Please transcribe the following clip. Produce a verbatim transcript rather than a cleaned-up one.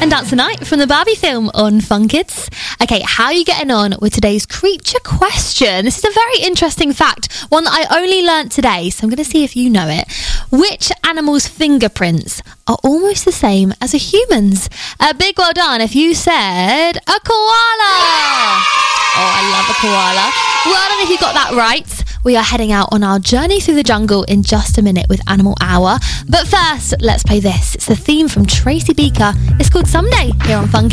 and Dance the Night from the Barbie film on Fun Kids. Okay, how are you getting on with today's creature question? This is a very interesting fact, one that I only learnt today, so I'm going to see if you know it. Which animal's fingerprints are almost the same as a human's? A big well done if you said a koala. Oh, I love a koala. Well done if you got that right. We are heading out on our journey through the jungle in just a minute with Animal Hour. But first, let's play this. It's the theme from Tracy Beaker. It's called Someday here on Fun